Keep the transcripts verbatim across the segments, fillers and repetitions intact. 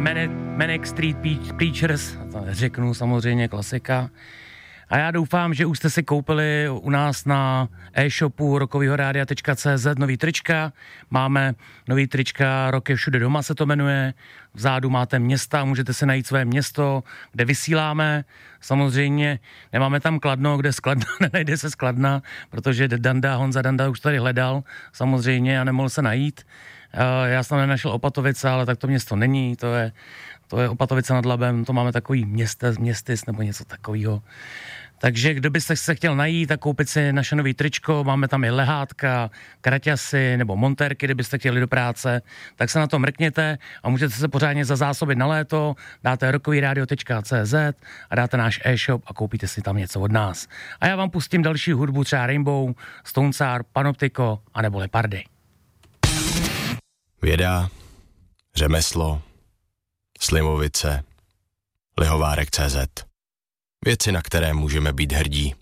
Manic, Manic Street Preachers, to řeknu samozřejmě klasika. A já doufám, že už jste si koupili u nás na e-shopu rockovýho rádia tečka cé zet nový trička. Máme nový trička Rock je všude doma se to jmenuje. Vzadu máte města, můžete si najít své město, kde vysíláme. Samozřejmě nemáme tam Kladno, kde skladna, nenajde se skladna, protože Danda, Honza Danda už tady hledal samozřejmě a nemohl se najít. Já jsem nenašel Opatovice, ale tak to město není, to je, to je Opatovice nad Labem, to máme takový měste, městys nebo něco takového. Takže kdo byste se chtěl najít a koupit si naše nový tričko, máme tam i lehátka, kraťasy nebo montérky, kdybyste chtěli do práce, tak se na to mrkněte a můžete se pořádně zazásobit na léto, dáte rockový rádio tečka cé zet a dáte náš e-shop a koupíte si tam něco od nás. A já vám pustím další hudbu, třeba Rainbow, Stone Sour, Panoptiko a nebo Lepardy. Věda, řemeslo, Slimovice, Lihovárek tečka cé zet. Věci, na které můžeme být hrdí.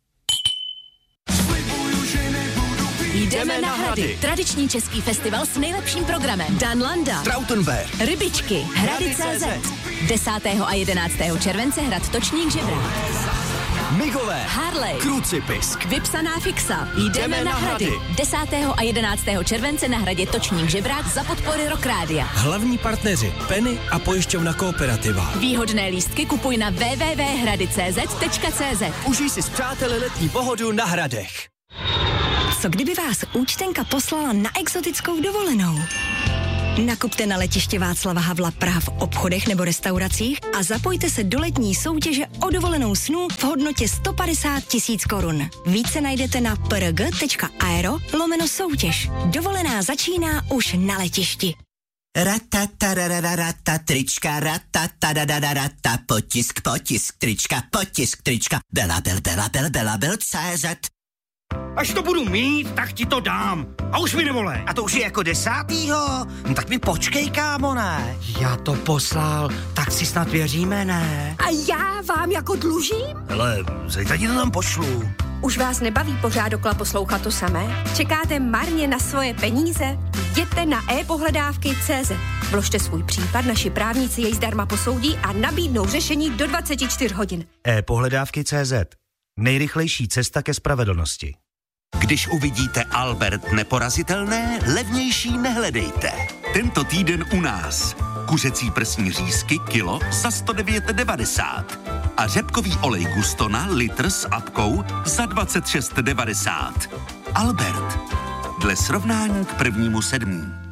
Jdeme na Hrady. Tradiční český festival s nejlepším programem. Dan Landa, Trautenberg, Rybičky, Hrady tečka cé zet. desátého a jedenáctého července hrad Točník Žebrák. Migové, Harley, Krucipisk, Vypsaná fixa. Jdeme na Hrady. desátého a jedenáctého července na hradě Točník Žebrák za podpory Rock Rádia. hlavní partneři Penny a pojišťovna Kooperativa. Výhodné lístky kupuj na w w w tečka hrady tečka cé zet tečka cé zet. Užij si s přáteli letní pohodu na Hradech. Co kdyby vás účtenka poslala na exotickou dovolenou? Nakupte na letiště Václava Havla Praha v obchodech nebo restauracích a zapojte se do letní soutěže o dovolenou snů v hodnotě sto padesát tisíc korun. Více najdete na prg tečka aero lomeno soutěž. Dovolená začíná už na letišti. Ratatarararata, trička, ratatarararata, potisk, potisk, trička, potisk, trička, bela, bel, bela, bel, bela, bel, cé zet. Až to budu mít, tak ti to dám. A už mi nevolej. A to už je jako desátýho? No tak mi počkej, kámo, ne? Já to poslal, tak si snad věříme, ne? A já vám jako dlužím? Hele, zajtra ti to tam pošlu. Už vás nebaví pořád dokola poslouchat to samé? Čekáte marně na svoje peníze? Jděte na e-pohledávky tečka cé zet. Vložte svůj případ, naši právníci jej zdarma posoudí a nabídnou řešení do dvacet čtyři hodin. e-pohledávky tečka cé zet. Nejrychlejší cesta ke spravedlnosti. Když uvidíte Albert neporazitelné, levnější nehledejte. Tento týden u nás. Kuřecí prsní řízky kilo za sto devět devadesát. A řepkový olej Gustona litr s apkou za dvacet šest devadesát. Albert. Dle srovnání k prvnímu sedmí.